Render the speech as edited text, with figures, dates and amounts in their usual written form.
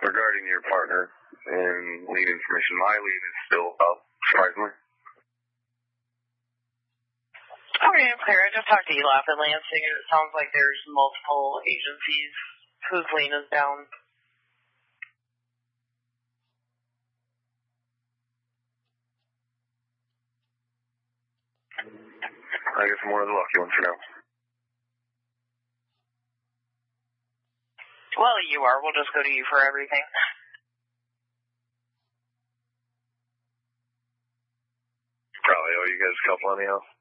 regarding your partner and lead information. My lead is still up, surprisingly. Okay, I'm clear. I just talked to ELAP in Lansing, and it sounds like there's multiple agencies whose lane is down. I guess I'm one of the lucky ones for now. Well, you are. We'll just go to you for everything. Probably owe you guys a couple anyhow.